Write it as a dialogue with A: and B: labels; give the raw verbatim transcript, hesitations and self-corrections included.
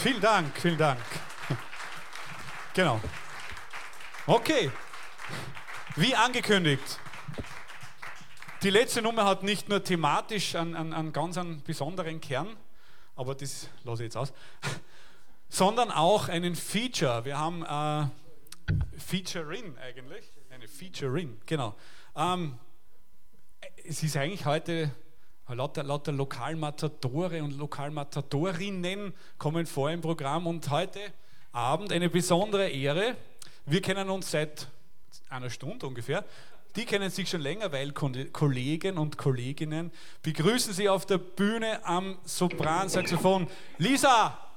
A: Vielen Dank, vielen Dank. Genau. Okay. Wie angekündigt. Die letzte Nummer hat nicht nur thematisch einen, einen, einen ganz einen besonderen Kern, aber das lasse ich jetzt aus, sondern auch einen Feature. Wir haben äh, Featurein eigentlich, eine Featurein, genau. Ähm, es ist eigentlich heute lauter, lauter Lokalmatadore und Lokalmatadorinnen kommen vor im Programm und heute Abend eine besondere Ehre. Wir kennen uns seit einer Stunde ungefähr. Die kennen sich schon länger, weil Kollegen und Kolleginnen begrüßen Sie auf der Bühne am Sopransaxophon Lisa